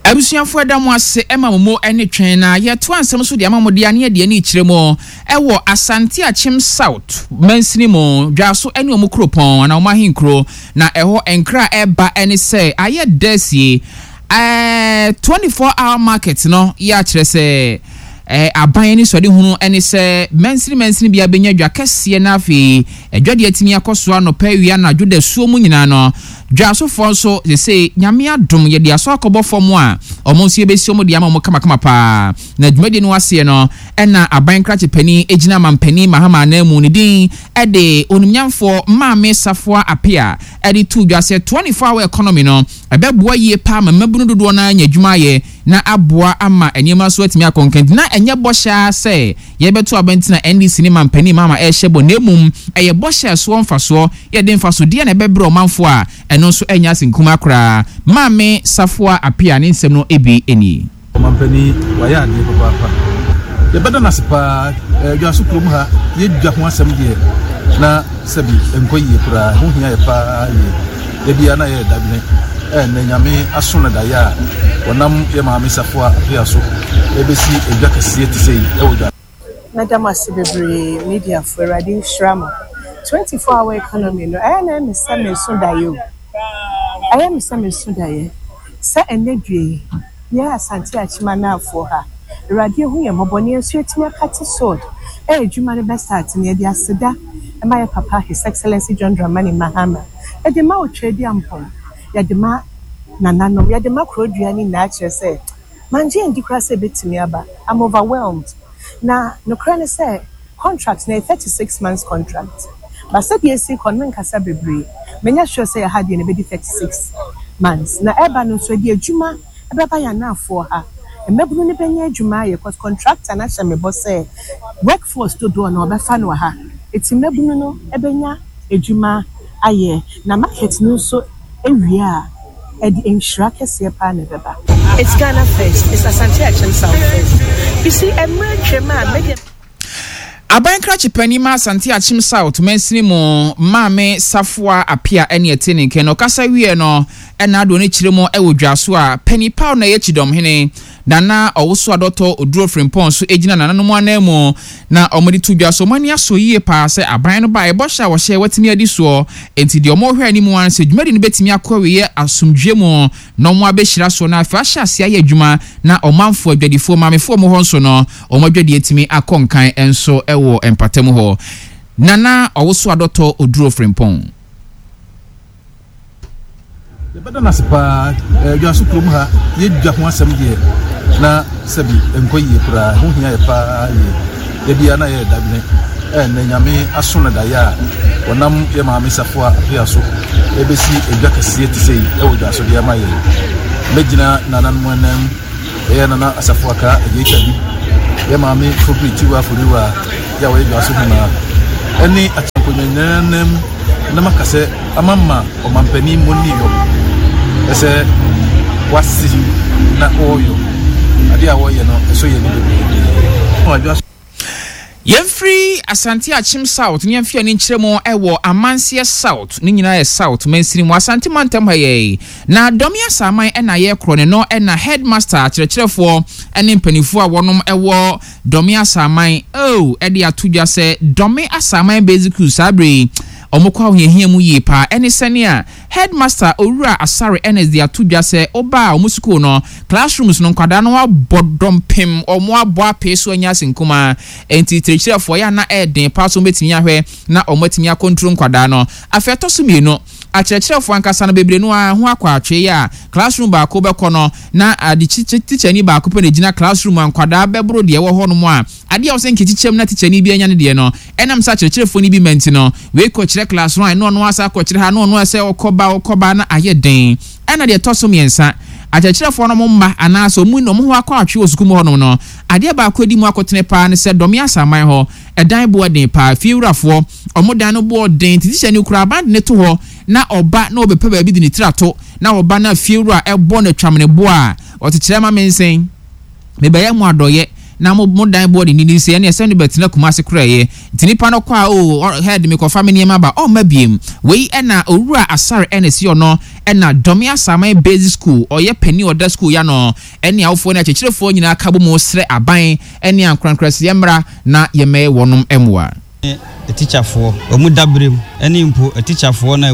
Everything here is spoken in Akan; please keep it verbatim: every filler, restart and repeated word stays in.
Abusuafo da mo ase ema momo ene twen na ye to ansem so de ama mo de ane de ane kiremo ewo Asante Achim South mansini mo dwaso ene omo kropon na omo ahinkro na eho enkra eba ene se aye desi eh twenty-four hour market no ya kire se eh aban ni so de hunu ene se mansini mansini bia benya dwa kese na afi edwade atimi akoso anopa wia na dwode suo mu nyina no dwaso fonso se se nyame adom ye de aso akobo fom a omonsie besi omo de ama mo kama kama pa na dwumade no ase no ena aban krache pani ejina mampani mahama na mu ni din e de onumnyamfo maame safoa apia e de tu dwase twenty-four hour economy no ebeboa yie pa mamabunu dodo na nyadwuma ye na aboa ama enima so atimi akonkent na enye bosha se ye beto abantina N D C ni mampani mama e hyebo nemum eye bosha so mfaso ye de mfaso de na ebebre omanfo a eno so enya sinkuma kra maame safoa apia ne nsem no ebi eni mampani waya de papa papa ye beda na sepa dwaso krom ha ye dwa ho asem de na sabi enkoyi kra ho hia ye pa ye bia na ye dabne eh na nyame aso na da ya wonam ye maame safoa apia so ebesi edwa kase ti sei e wodwa Madam Asibebre media for Radin Shrama twenty-four hour economy no I am Mister Mesudayo I am Mister Mesudaye sa enedwe ya Asante Achim na for her radio hu ye moboni enso etimi akati sword e adwuma ne best art ne dia seda e my papa His Excellency John Dramani Mahama e de ma o trade ampon ya de ma nananom ya de ma kroduani na akire say manje ndi kra say betimi aba I'm overwhelmed na no crane say contract na thirty-six months contract but said yes konmen kasa bebre menya sure say had you be thirty-six months na eba no so di adwuma eba ba ya na for ha emebunu ne benya adwuma ye cause contractor na hye me boss say workforce to do na obefa no ha eti mebunu no ebenya adwuma aye na market no so ewia edi insura kese pa na beba. It's Ghana first. It's Asante Achim South first. You see, I'm really mad. Aban krache pani ma Asante Achim South mansini mo maame safoa apia ene etene nke no kasa wie no ena do ne kiremo e wodwaso a pani paw na ye chidom hene dana owoso adoto oduro frimpon so ejina nananom anamu na omodi tudwaso mani aso yie pa se aban no ba e bosha wo hye watimi adi so enti de omo hwe ani mu an se dwumadi no betimi akwawe ye asomdwe mu no mo abehira so na afa hye ase aye adwuma na omanfo adwadifo maamefo mo ho nso no omadwadi etimi akonkan enso ewo empatem ho nana owoso adoto oduro frimpon ye beda na sepa dwaso krom ha ye dwa ho asem de na sabi enkoyi kra ho hia ye pa ye bia na ye dabne eh na nyame aso na da ya wonam ye maame safoa apia so ebesi edwa kase ti sei e wodwa so de ma ye megina nanan monam ye nana asafoa ka ye chabi ye maame property wa furiwa ya we dwa so na eni atankonyanam na makase amama o mampani moniyo ese wasi na oyo adia wo ye no eso ye ni be Yemfree Asante Achim South ni yemfia ni nkyeremo ewo Amansie South ni nyina ye South mansiri mu Asante mantam haye na domia saman ena ye kro ne no ena headmaster kyerkyerefo ene mpanifo a wonom ewo domia saman oh e de atudwa se domi asaman basic sabre omukwa ohihia mu yi pa ene sene a headmaster Owura Asare N S D atudwa se oba omusuku no classrooms no nkwada no abodom pem omo abo apeso anya sinkuma enti trechirefo ya na eden pa so betimi ahwe na omatimi akontrol nkwada no afeto so mienu akyerkyerefo ankasa no bebre no a ho akwa atwe ya classroom ba ko bekọ no na adichi teacher ni ba ko pe na gina classroom ankwada bebro de wo ho no mu a ade a wo sen kichichem na teacher ni bi anya ne de no enam sa akyerkyerefo ni bi menti no we ko kyerɛ classroom no no asa ko kyerɛ ha no no asa okoba okoba na aye den ena de toso miensa akyerkyerefo no mma anaso mu no mo ho akwa atwe osuku mu ho no no ade ba ko di mu akotene pa ne se domi asaman ho edan bo den pa fiwrafo omodan no bo den teacher ni kura band ne to ho na oba na obepa ba bi di ni trato na oba na fiwra ebo na twamne bo a otekyerema mensen me baye mu adoye na mo mo dan board ni ni se ene se no betina kumase kraye ntinipa no kwa o head me kofa me niema ba o mabiem we ena owura asare ene si ono ena domia samai basic school oye penny order school ya no ene awfo na chechirefo nyina kabo mo sre aban ene ankrankras yemra na yeme wonum emwa a teacher for omu dabrem ene mpo a teacher for na